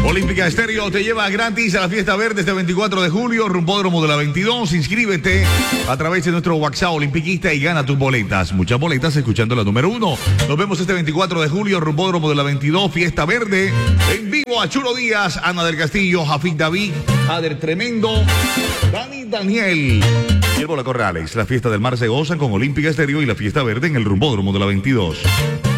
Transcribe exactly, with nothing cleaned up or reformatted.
Olímpica Estéreo te lleva gratis a la fiesta verde este veinticuatro de julio, Rumbódromo de la veintidós. Inscríbete a través de nuestro WhatsApp Olimpiquista y gana tus boletas. Muchas boletas escuchando la número uno. Nos vemos este veinticuatro de julio, Rumbódromo de la veintidós, fiesta verde. En vivo a Chulo Díaz, Ana del Castillo, Jafid David, Jader Tremendo, Dani Daniel. Y el Bola Corrales. La fiesta del mar se gozan con Olímpica Estéreo y la fiesta verde en el Rumbódromo de la veintidós.